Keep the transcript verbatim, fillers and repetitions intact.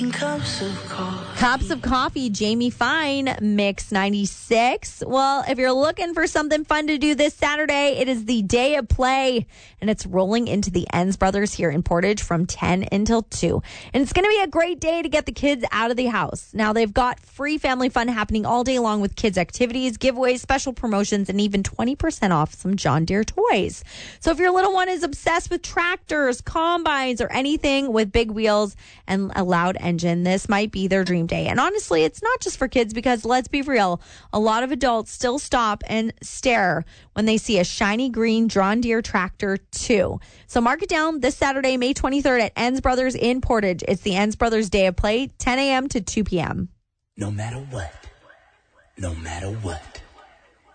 Cups of coffee. Cups of coffee, Jamie Fine, Mix ninety-six. Well, if you're looking for something fun to do this Saturday, it is the day of play, and it's rolling into the Enns Brothers here in Portage from ten until two. And it's going to be a great day to get the kids out of the house. Now, they've got free family fun happening all day long with kids' activities, giveaways, special promotions, and even twenty percent off some John Deere toys. So if your little one is obsessed with tractors, combines, or anything with big wheels and a loud engine, this might be their dream day. And honestly, it's not just for kids because, let's be real, a lot of adults still stop and stare when they see a shiny green John Deere tractor too. So mark it down this Saturday, May twenty-third at Enns Brothers in Portage. It's the Enns Brothers Day of Play, ten a.m. to two p.m. No matter what, no matter what.